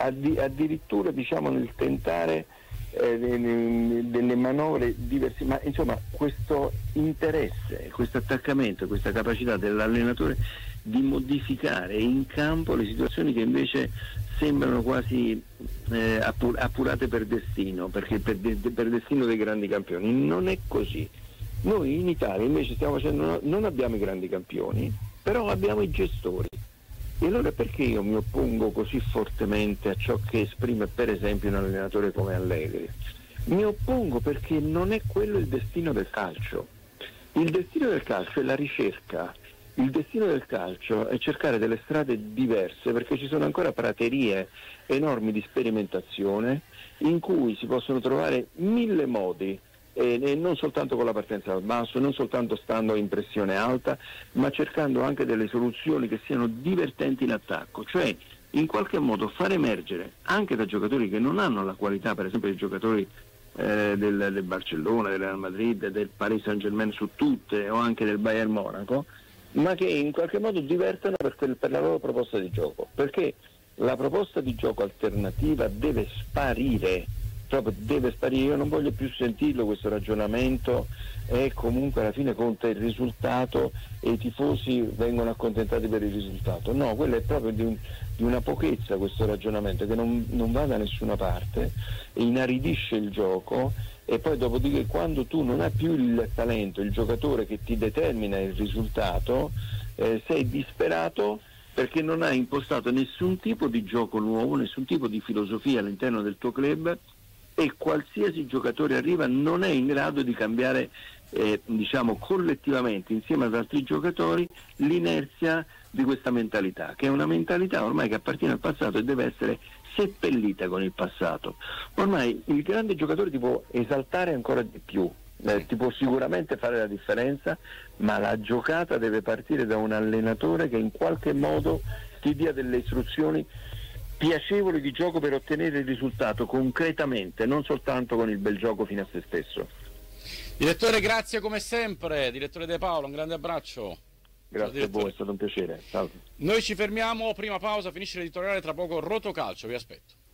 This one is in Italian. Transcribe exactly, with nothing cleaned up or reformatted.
addi- addirittura diciamo nel tentare eh, delle manovre diverse, ma insomma questo interesse, questo attaccamento, questa capacità dell'allenatore di modificare in campo le situazioni che invece sembrano quasi eh, appur- appurate per destino, perché per, de- per destino dei grandi campioni. Non è così. Noi in Italia invece stiamo facendo, non abbiamo i grandi campioni, però abbiamo i gestori. E allora perché io mi oppongo così fortemente a ciò che esprime per esempio un allenatore come Allegri? Mi oppongo perché non è quello il destino del calcio. Il destino del calcio è la ricerca. Il destino del calcio è cercare delle strade diverse, perché ci sono ancora praterie enormi di sperimentazione in cui si possono trovare mille modi, e, e non soltanto con la partenza dal basso, non soltanto stando in pressione alta, ma cercando anche delle soluzioni che siano divertenti in attacco, cioè in qualche modo far emergere anche da giocatori che non hanno la qualità, per esempio dei giocatori eh, del, del Barcellona, del Real Madrid, del Paris Saint-Germain su tutte, o anche del Bayern Monaco, ma che in qualche modo divertano per, quel, per la loro proposta di gioco, perché la proposta di gioco alternativa deve sparire, proprio deve sparire. Io non voglio più sentirlo questo ragionamento, e comunque alla fine conta il risultato e i tifosi vengono accontentati per il risultato. No, quello è proprio di, un, di una pochezza questo ragionamento che non, non va da nessuna parte, inaridisce il gioco. E poi dopodiché, quando tu non hai più il talento, il giocatore che ti determina il risultato, eh, sei disperato perché non hai impostato nessun tipo di gioco nuovo, nessun tipo di filosofia all'interno del tuo club, e qualsiasi giocatore arriva non è in grado di cambiare eh, diciamo collettivamente insieme ad altri giocatori l'inerzia di questa mentalità, che è una mentalità ormai che appartiene al passato e deve essere seppellita con il passato. Ormai il grande giocatore ti può esaltare ancora di più, eh, ti può sicuramente fare la differenza, ma la giocata deve partire da un allenatore che in qualche modo ti dia delle istruzioni piacevoli di gioco per ottenere il risultato concretamente, non soltanto con il bel gioco fino a se stesso. Direttore, grazie come sempre. Direttore De Paolo, un grande abbraccio. Grazie a voi, è stato un piacere. Salve. Noi ci fermiamo, prima pausa, finisce l'editoriale, tra poco Rotocalcio, vi aspetto.